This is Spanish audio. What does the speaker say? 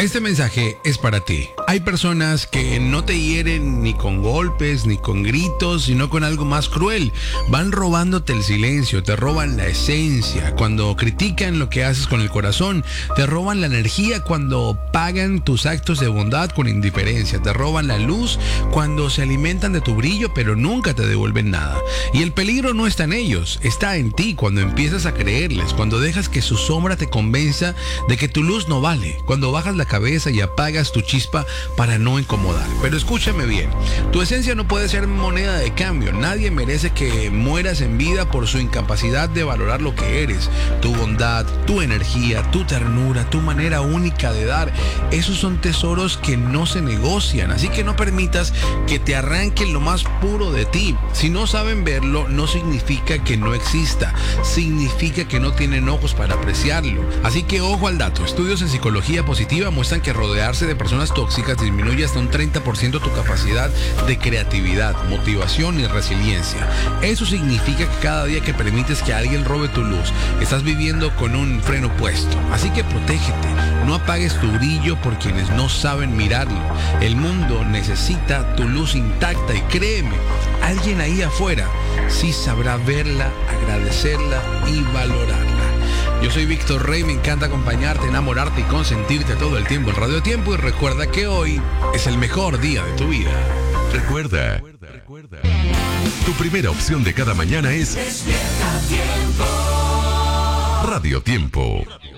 Este mensaje es para ti. Hay personas que no te hieren ni con golpes, ni con gritos, sino con algo más cruel. Van robándote el silencio, te roban la esencia. Cuando critican lo que haces con el corazón, te roban la energía cuando pagan tus actos de bondad con indiferencia. Te roban la luz cuando se alimentan de tu brillo, pero nunca te devuelven nada. Y el peligro no está en ellos, está en ti cuando empiezas a creerles, cuando dejas que su sombra te convenza de que tu luz no vale, cuando bajas la cabeza y apagas tu chispa para no incomodar. Pero escúchame bien, tu esencia no puede ser moneda de cambio. Nadie merece que mueras en vida por su incapacidad de valorar lo que eres. Tu bondad, tu energía, tu ternura, tu manera única de dar, esos son tesoros que no se negocian. Así que no permitas que te arranquen lo más puro de ti. Si no saben verlo, no significa que no exista, significa que no tienen ojos para apreciarlo. Así que ojo al dato. Estudios en psicología positiva muestran que rodearse de personas tóxicas disminuye hasta un 30% tu capacidad de creatividad, motivación y resiliencia. Eso significa que cada día que permites que alguien robe tu luz, estás viviendo con un freno puesto. Así que protégete, no apagues tu brillo por quienes no saben mirarlo. El mundo necesita tu luz intacta y créeme, alguien ahí afuera sí sabrá verla, agradecerla y valorarla. Yo soy Víctor Rey, me encanta acompañarte, enamorarte y consentirte todo el tiempo en Radio Tiempo, y recuerda que hoy es el mejor día de tu vida. Recuerda. Tu primera opción de cada mañana es Despierta Tiempo. Radio Tiempo.